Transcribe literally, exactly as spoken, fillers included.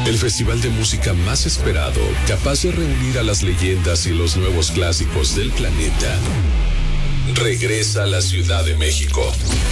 El festival de música más esperado, capaz de reunir a las leyendas y los nuevos clásicos del planeta, regresa a la Ciudad de México.